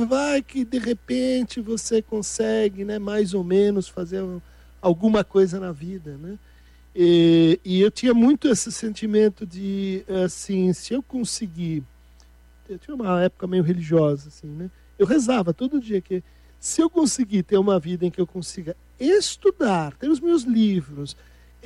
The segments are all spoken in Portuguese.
vai que de repente você consegue, né, mais ou menos fazer alguma coisa na vida, né? E eu tinha muito esse sentimento de, assim, se eu conseguir... Eu tinha uma época meio religiosa, assim, né? Eu rezava todo dia que se eu conseguir ter uma vida em que eu consiga estudar, ter os meus livros,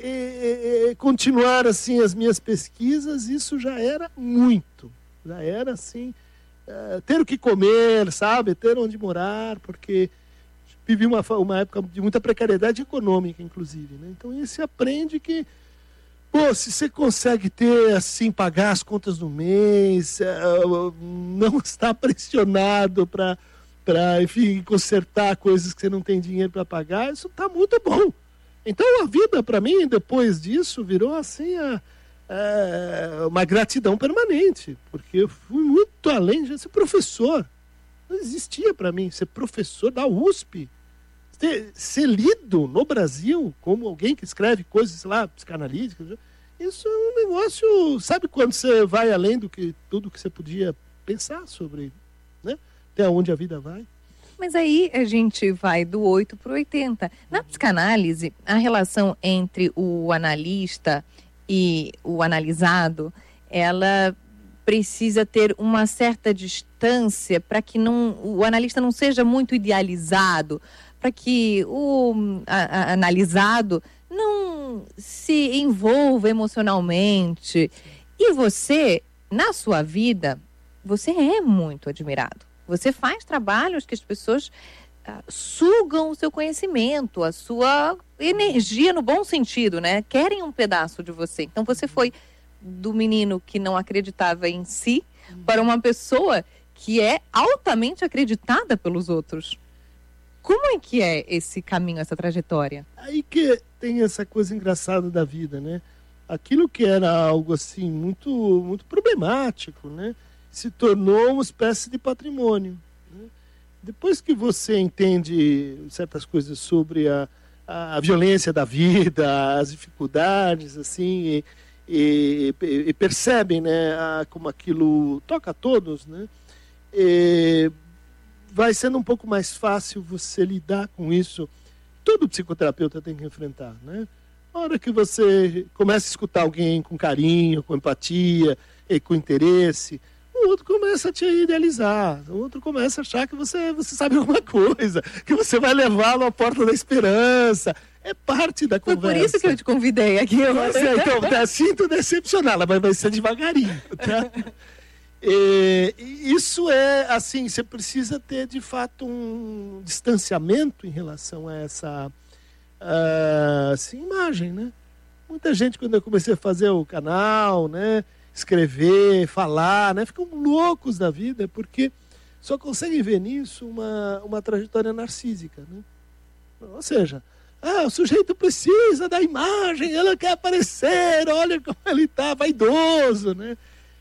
continuar, assim, as minhas pesquisas, isso já era muito. Já era, assim, ter o que comer, sabe? Ter onde morar, porque vivi uma época de muita precariedade econômica, inclusive, né? Então, aí você aprende que, pô, se você consegue ter, assim, pagar as contas do mês, não estar pressionado para, enfim, consertar coisas que você não tem dinheiro para pagar, isso está muito bom. Então, a vida, para mim, depois disso, virou, assim, uma gratidão permanente, porque eu fui muito além de ser professor. Não existia para mim ser professor da USP. Ser lido no Brasil como alguém que escreve coisas, sei lá, psicanalíticas, isso é um negócio, sabe quando você vai além do que tudo que você podia pensar sobre, né? Até onde a vida vai. Mas aí a gente vai do 8 para o 80. Na psicanálise, a relação entre o analista e o analisado, ela precisa ter uma certa distância para que o analista não seja muito idealizado, para que o analisado não se envolva emocionalmente. E você, na sua vida, você é muito admirado. Você faz trabalhos que as pessoas sugam o seu conhecimento, a sua energia no bom sentido, né? Querem um pedaço de você. Então você foi do menino que não acreditava em si para uma pessoa que é altamente acreditada pelos outros. Como é que é esse caminho, essa trajetória? Aí que tem essa coisa engraçada da vida, né? Aquilo que era algo assim muito, muito problemático, né? Se tornou uma espécie de patrimônio, né? Depois que você entende certas coisas sobre a violência da vida, as dificuldades, assim, e percebem, né, como aquilo toca a todos, né? Vai sendo um pouco mais fácil você lidar com isso. Todo psicoterapeuta tem que enfrentar, né? Na hora que você começa a escutar alguém com carinho, com empatia e com interesse, o outro começa a te idealizar, o outro começa a achar que você sabe alguma coisa, que você vai levá-lo à porta da esperança. É parte da conversa. Foi por isso que eu te convidei aqui. Então, sinto decepcioná-la, mas vai ser devagarinho, tá? Isso é assim, você precisa ter de fato um distanciamento em relação a essa assim, imagem, né? Muita gente, quando eu comecei a fazer o canal, né, escrever, falar, né, ficam loucos da vida porque só conseguem ver nisso uma trajetória narcísica, né? Ou seja, o sujeito precisa da imagem, ela quer aparecer, olha como ele está vaidoso, né?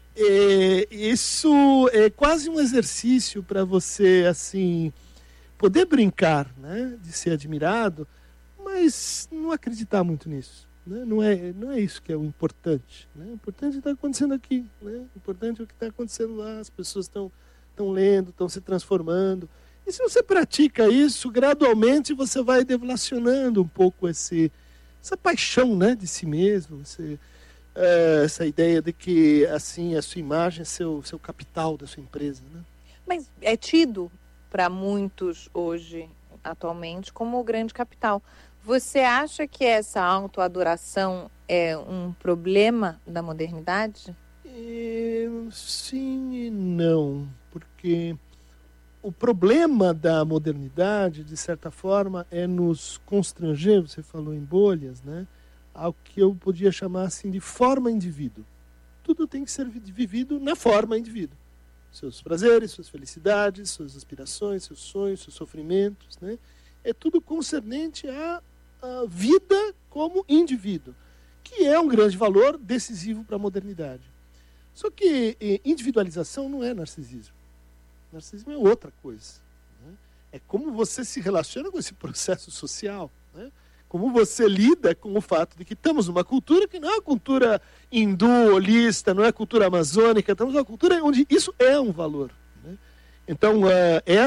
Isso é quase um exercício para você, assim, poder brincar, né, de ser admirado, mas não acreditar muito nisso, né? Não é isso que é o importante, né? O importante é o que está acontecendo aqui, né? O importante é o que está acontecendo lá, as pessoas estão lendo, estão se transformando. E se você pratica isso, gradualmente você vai deflacionando um pouco essa paixão, né, de si mesmo, essa ideia de que, assim, a sua imagem é seu capital da sua empresa, né? Mas é tido para muitos hoje, atualmente, como o grande capital. Você acha que essa autoadoração é um problema da modernidade? Sim e não, porque o problema da modernidade, de certa forma, é nos constranger, você falou em bolhas, né? Ao que eu podia chamar assim de forma indivíduo. Tudo tem que ser vivido na forma indivíduo. Seus prazeres, suas felicidades, suas aspirações, seus sonhos, seus sofrimentos, né? É tudo concernente à vida como indivíduo, que é um grande valor decisivo para a modernidade. Só que individualização não é narcisismo. Narcisismo é outra coisa, né? É como você se relaciona com esse processo social, né? Como você lida com o fato de que estamos numa cultura que não é uma cultura hindu, holista, não é cultura amazônica, estamos numa cultura onde isso é um valor, né? Então,